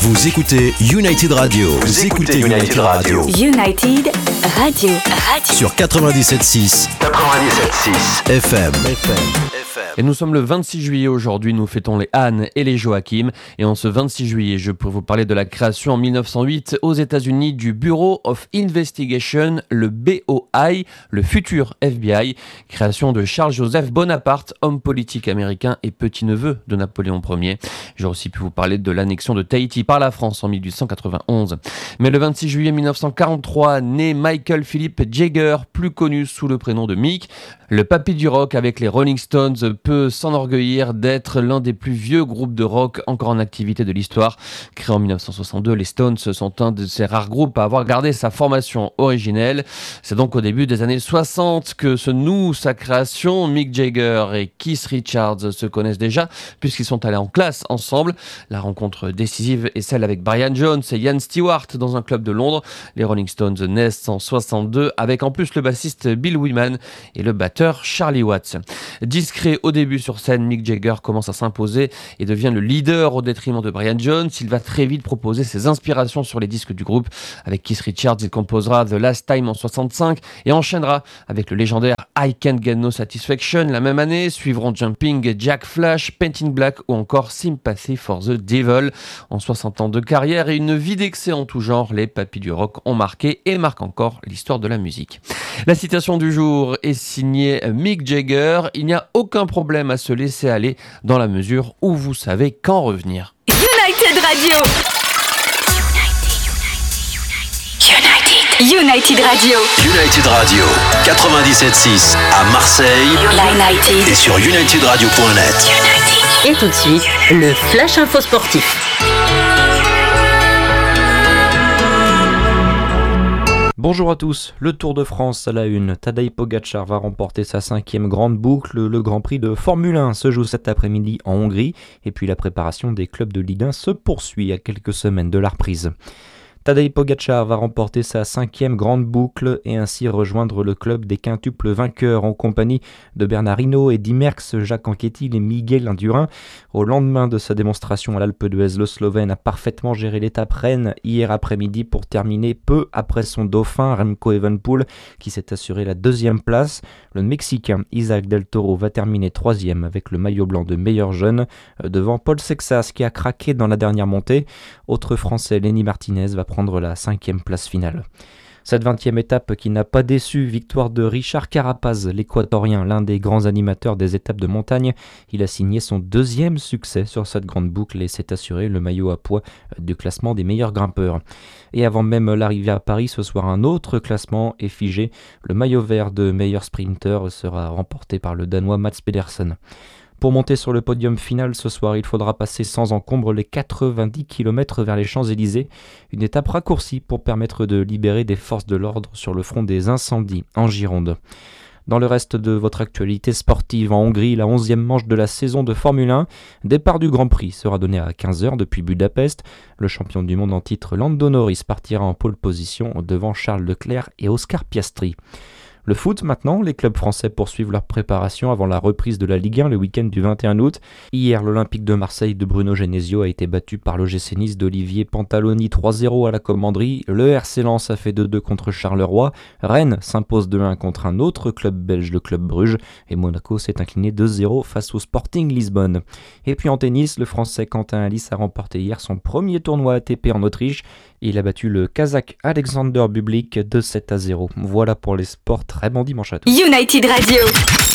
Vous écoutez United Radio. Vous écoutez United Radio. United Radio. Sur 97.6 FM. Et nous sommes le 26 juillet aujourd'hui, nous fêtons les Anne et les Joachim. Et en ce 26 juillet, je peux vous parler de la création en 1908 aux États-Unis du Bureau of Investigation, le BOI, le futur FBI, création de Charles-Joseph Bonaparte, homme politique américain et petit-neveu de Napoléon Ier. J'aurais aussi pu vous parler de l'annexion de Tahiti par la France en 1891. Mais le 26 juillet 1943, naît Michael Philip Jagger, plus connu sous le prénom de Mick. Le papy du rock avec les Rolling Stones peut s'enorgueillir d'être l'un des plus vieux groupes de rock encore en activité de l'histoire. Créé en 1962, les Stones sont un de ces rares groupes à avoir gardé sa formation originelle. C'est donc au début des années 60 que se noue sa création. Mick Jagger et Keith Richards se connaissent déjà puisqu'ils sont allés en classe ensemble. La rencontre décisive est celle avec Brian Jones et Ian Stewart dans un club de Londres. Les Rolling Stones naissent en 62 avec en plus le bassiste Bill Wyman et le batteur Charlie Watts. Discret au début sur scène, Mick Jagger commence à s'imposer et devient le leader au détriment de Brian Jones. Il va très vite proposer ses inspirations sur les disques du groupe. Avec Keith Richards, il composera The Last Time en 65 et enchaînera avec le légendaire I Can't Get No Satisfaction la même année. Suivront Jumping Jack Flash, Painting Black ou encore Sympathy for the Devil. En 60 ans de carrière et une vie d'excès en tout genre, les papys du rock ont marqué et marquent encore l'histoire de la musique. La citation du jour est signée Mick Jagger. Il n'y a aucun problème à se laisser aller dans la mesure où vous savez quand revenir. United Radio. United Radio. United Radio 97.6 à Marseille United. et sur unitedradio.net. Et tout de suite, le Flash Info Sportif. Bonjour à tous, le Tour de France à la une. Tadej Pogačar va remporter sa 5e grande boucle. Le Grand Prix de Formule 1 se joue cet après-midi en Hongrie. Et puis la préparation des clubs de Ligue 1 se poursuit à quelques semaines de la reprise. Tadej Pogačar va remporter sa 5e grande boucle et ainsi rejoindre le club des quintuples vainqueurs en compagnie de Bernard Hinault, Eddy Merckx, Jacques Anquetil et Miguel Indurain. Au lendemain de sa démonstration à l'Alpe d'Huez, le Slovène a parfaitement géré l'étape Rennes hier après-midi pour terminer peu après son dauphin Remco Evenepoel qui s'est assuré la 2e place. Le Mexicain Isaac Del Toro va terminer 3e avec le maillot blanc de meilleur jeune devant Paul Sexas qui a craqué dans la dernière montée. Autre Français, Lenny Martinez va prendre la 5e place finale. Cette 20e étape qui n'a pas déçu, victoire de Richard Carapaz, l'équatorien, l'un des grands animateurs des étapes de montagne. Il a signé son 2e succès sur cette grande boucle et s'est assuré le maillot à pois du classement des meilleurs grimpeurs. Et avant même l'arrivée à Paris, ce soir un autre classement est figé. Le maillot vert de meilleur sprinter sera remporté par le Danois Mats Pedersen. Pour monter sur le podium final ce soir, il faudra passer sans encombre les 90 km vers les Champs-Élysées, une étape raccourcie pour permettre de libérer des forces de l'ordre sur le front des incendies en Gironde. Dans le reste de votre actualité sportive, en Hongrie, la 11e manche de la saison de Formule 1, départ du Grand Prix sera donné à 15h depuis Budapest. Le champion du monde en titre Lando Norris partira en pole position devant Charles Leclerc et Oscar Piastri. Le foot maintenant, les clubs français poursuivent leur préparation avant la reprise de la Ligue 1 le week-end du 21 août. Hier, l'Olympique de Marseille de Bruno Genesio a été battu par l'OGC Nice d'Olivier Pantaloni 3-0 à la Commanderie. Le RC Lens a fait 2-2 contre Charleroi. Rennes s'impose 2-1 contre un autre club belge, le club Bruges. Et Monaco s'est incliné 2-0 face au Sporting Lisbonne. Et puis en tennis, le Français Quentin Halys a remporté hier son premier tournoi ATP en Autriche. Il a battu le Kazakh Alexander Bublik 2-7-0. Voilà pour les sports. Très bon dimanche à tous. United Radio.